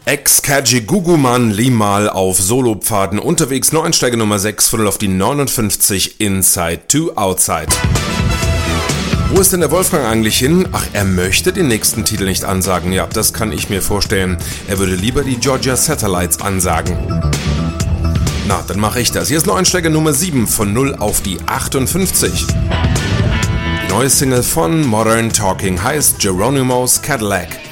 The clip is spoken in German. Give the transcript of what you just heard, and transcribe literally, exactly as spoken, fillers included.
Ex-Kaji Guguman Limal auf Solopfaden unterwegs, Neueinsteiger Nummer sechs, von null auf die neunundfünfzig, Inside to Outside. Wo ist denn der Wolfgang eigentlich hin? Ach, er möchte den nächsten Titel nicht ansagen. Ja, das kann ich mir vorstellen. Er würde lieber die Georgia Satellites ansagen. Na, dann mache ich das. Hier ist Neueinsteiger Nummer sieben, von null auf die achtundfünfzig. Die neue Single von Modern Talking heißt Geronimo's Cadillac.